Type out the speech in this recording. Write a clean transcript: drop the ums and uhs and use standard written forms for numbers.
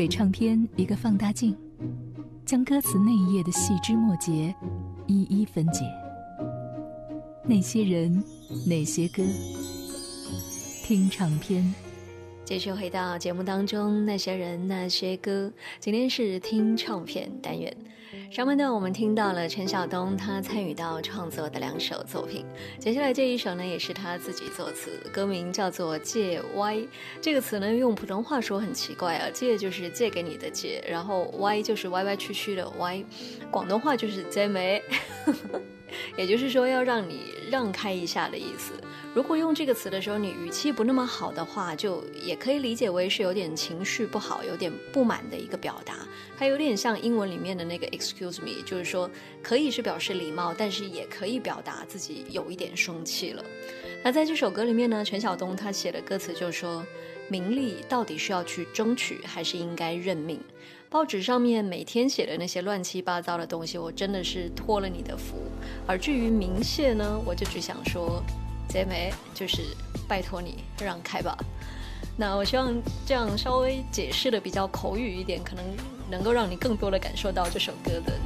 给唱片一个放大镜，将歌词内页的细枝末节一一分解。那些人，那些歌，听唱片。 继续回到节目当中，那些人那些歌，今天是听唱片单元。上半段我们听到了陈晓东他参与到创作的2首作品，接下来这一首呢也是他自己作词，歌名叫做借歪。这个词呢用普通话说很奇怪啊，借就是借给你的借，然后歪就是歪歪曲曲的歪，广东话就是借没也就是说要让你让开一下的意思。如果用这个词的时候你语气不那么好的话，就也可以理解为是有点情绪不好，有点不满的一个表达。它有点像英文里面的那个 excuse me， 就是说可以是表示礼貌，但是也可以表达自己有一点生气了。那在这首歌里面呢，陈晓东他写的歌词就说，名利到底是要去争取还是应该认命？报纸上面每天写的那些乱七八糟的东西，我真的是托了你的福。而至于明谢呢，我就只想说姐妹，就是拜托你让开吧。那我希望这样稍微解释的比较口语一点，可能能够让你更多的感受到这首歌的